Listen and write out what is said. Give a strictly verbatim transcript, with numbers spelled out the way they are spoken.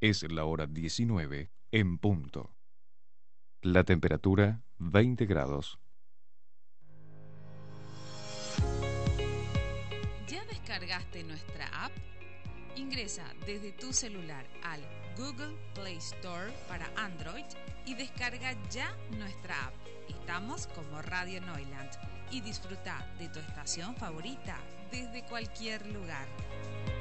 Es la hora diecinueve en punto. La temperatura veinte grados. ¿Ya descargaste nuestra app? Ingresa desde tu celular al Google Play Store para Android y descarga ya nuestra app. Estamos como Radio Neuland y disfruta de tu estación favorita desde cualquier lugar.